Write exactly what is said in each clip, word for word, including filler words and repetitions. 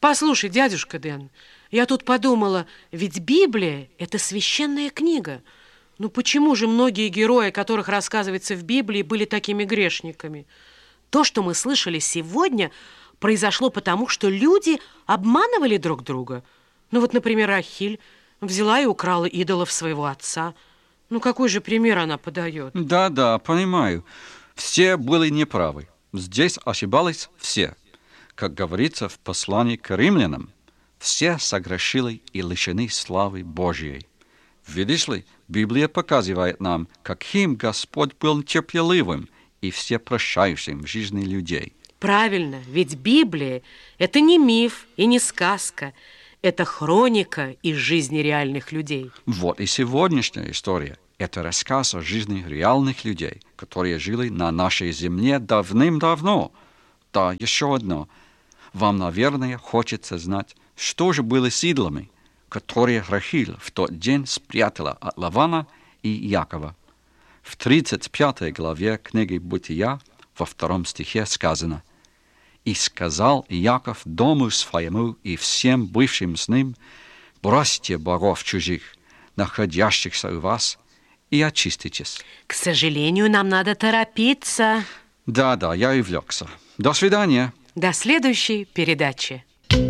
Послушай, дядюшка Дэн, я тут подумала, ведь Библия – это священная книга. Ну почему же многие герои, о которых рассказывается в Библии, были такими грешниками? То, что мы слышали сегодня, произошло потому, что люди обманывали друг друга. Ну вот, например, Рахиль взяла и украла идолов своего отца. Ну какой же пример она подает? Да-да, понимаю. Все были неправы. Здесь ошибались все. Как говорится в послании к римлянам, все согрешили и лишены славы Божьей. Видишь ли, Библия показывает нам, каким Господь был терпеливым и всепрощающим в жизни людей. Правильно, ведь Библия – это не миф и не сказка, это хроника из жизни реальных людей. Вот и сегодняшняя история – это рассказ о жизни реальных людей, которые жили на нашей земле давным-давно. Да, еще одно. Вам, наверное, хочется знать, что же было с идолами, которые Рахиль в тот день спрятала от Лавана и Якова. В тридцать пятой главе книги Бытия во втором стихе сказано: «И сказал Яков дому своему и всем бывшим с ним: бросьте богов чужих, находящихся у вас, и очиститесь». К сожалению, нам надо торопиться. Да-да, я увлекся. До свидания. До следующей передачи.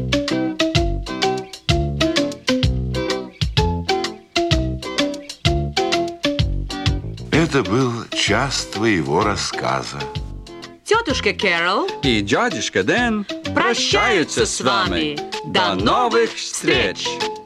Это был час твоего рассказа. Тетушка Кэрол И дядюшка Дэн прощаются с вами. До новых встреч!